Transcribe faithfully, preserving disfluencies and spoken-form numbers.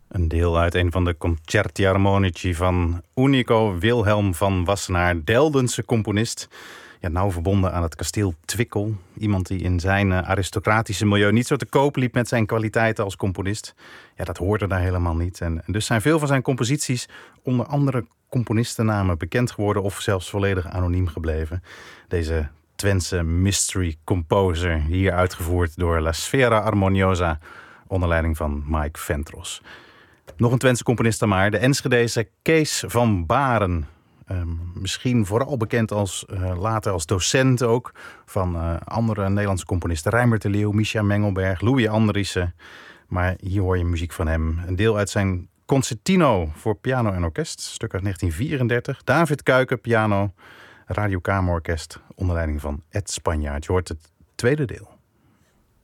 Een deel uit een van de Concerti Armonici van Unico Wilhelm van Wassenaar, Deldense componist. Ja, nauw verbonden aan het kasteel Twickel. Iemand die in zijn uh, aristocratische milieu niet zo te koop liep met zijn kwaliteiten als componist. Ja, dat hoorde daar helemaal niet. En, en dus zijn veel van zijn composities onder andere componistennamen bekend geworden of zelfs volledig anoniem gebleven. Deze Twentse mystery composer, hier uitgevoerd door La Sfera Armoniosa onder leiding van Mike Ventros. Nog een Twentse componist dan maar, de Enschedese Kees van Baren. Um, misschien vooral bekend als, uh, later als docent ook van uh, andere Nederlandse componisten. Reimert de Leeuw, Mischa Mengelberg, Louis Andriessen. Maar hier hoor je muziek van hem. Een deel uit zijn Concertino voor piano en orkest. Stuk uit negentien vierendertig. David Kuiken, piano. Radio Kamerorkest onder leiding van Ed Spanjaard. Je hoort het tweede deel.